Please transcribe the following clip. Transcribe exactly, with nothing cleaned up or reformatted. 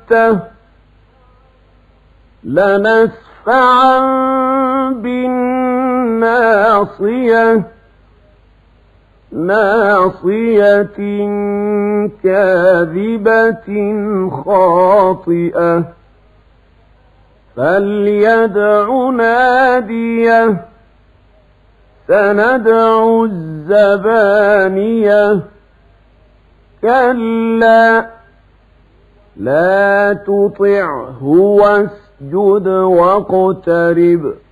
لَمَسْتَهُ لَنَسْفَعًا بِالنَّاصِيَةِ نَاصِيَةٍ كَاذِبَةٍ خَاطِئَةٍ فَلْيَدْعُ نَادِيَهُ سَنَدْعُ الزَّبَانِيَةَ كَلَّا لَا تُطِعْهُ وَاسْجُدْ وَاقْتَرِب